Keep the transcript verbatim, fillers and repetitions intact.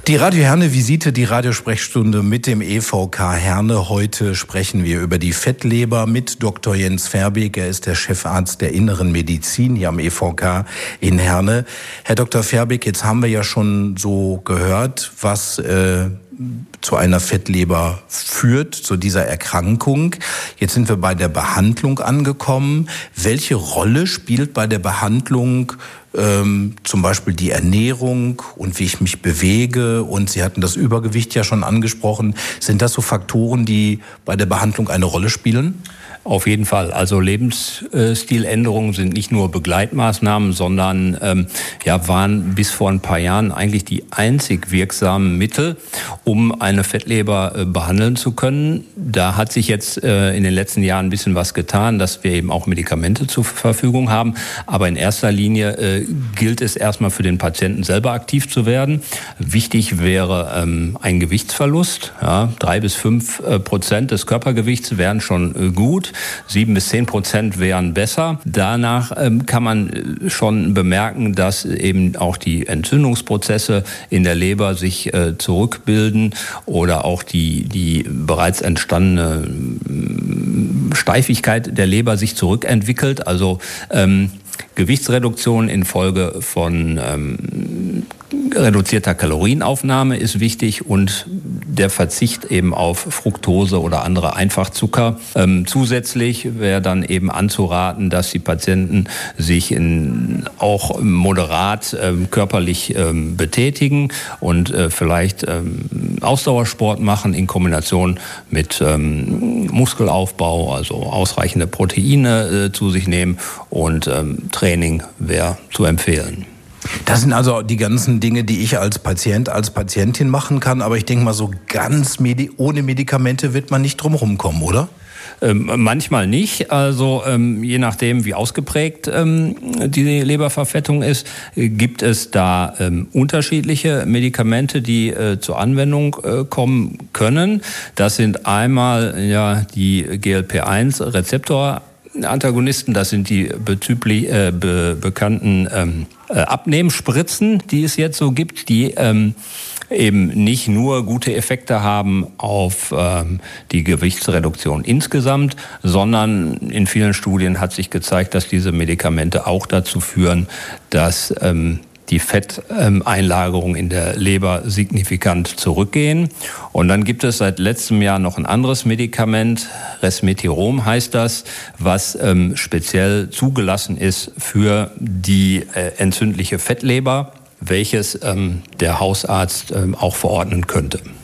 Die Radio Herne Visite, die Radiosprechstunde mit dem E V K Herne. Heute sprechen wir über die Fettleber mit Doktor Jens Verbeek. Er ist der Chefarzt der Inneren Medizin hier am E V K in Herne. Herr Doktor Verbeek, jetzt haben wir ja schon so gehört, was äh, zu einer Fettleber führt, zu dieser Erkrankung. Jetzt sind wir bei der Behandlung angekommen. Welche Rolle spielt bei der Behandlung ähm, zum Beispiel die Ernährung und wie ich mich bewege? Und Sie hatten das Übergewicht ja schon angesprochen. Sind das so Faktoren, die bei der Behandlung eine Rolle spielen? Auf jeden Fall. Also Lebensstiländerungen sind nicht nur Begleitmaßnahmen, sondern ähm, ja, waren bis vor ein paar Jahren eigentlich die einzig wirksamen Mittel, um eine Fettleber äh, behandeln zu können. Da hat sich jetzt äh, in den letzten Jahren ein bisschen was getan, dass wir eben auch Medikamente zur Verfügung haben. Aber in erster Linie äh, gilt es erstmal für den Patienten selber aktiv zu werden. Wichtig wäre ähm, ein Gewichtsverlust. Ja, drei bis fünf äh, Prozent des Körpergewichts wären schon äh, gut. Sieben bis zehn Prozent wären besser. Danach ähm, kann man schon bemerken, dass eben auch die Entzündungsprozesse in der Leber sich äh, zurückbilden oder auch die, die bereits entstandene Steifigkeit der Leber sich zurückentwickelt. Also ähm, Gewichtsreduktion infolge von ähm, reduzierter Kalorienaufnahme ist wichtig und der Verzicht eben auf Fructose oder andere Einfachzucker. Ähm, zusätzlich wäre dann eben anzuraten, dass die Patienten sich in, auch moderat ähm, körperlich ähm, betätigen und äh, vielleicht ähm, Ausdauersport machen in Kombination mit ähm, Muskelaufbau, also ausreichende Proteine äh, zu sich nehmen und ähm, Training wäre zu empfehlen. Das sind also die ganzen Dinge, die ich als Patient, als Patientin machen kann. Aber ich denke mal, so ganz medi- ohne Medikamente wird man nicht drum rumkommen, oder? Ähm, manchmal nicht. Also ähm, je nachdem, wie ausgeprägt ähm, die Leberverfettung ist, äh, gibt es da ähm, unterschiedliche Medikamente, die äh, zur Anwendung äh, kommen können. Das sind einmal ja die G L P eins Rezeptor Antagonisten, das sind die bezüglich äh, be, bekannten ähm, äh, Abnehmspritzen, die es jetzt so gibt, die ähm, eben nicht nur gute Effekte haben auf ähm, die Gewichtsreduktion insgesamt, sondern in vielen Studien hat sich gezeigt, dass diese Medikamente auch dazu führen, dass ähm, die Fetteinlagerungen in der Leber signifikant zurückgehen. Und dann gibt es seit letztem Jahr noch ein anderes Medikament, Resmetirom heißt das, was ähm, speziell zugelassen ist für die äh, entzündliche Fettleber, welches ähm, der Hausarzt ähm, auch verordnen könnte.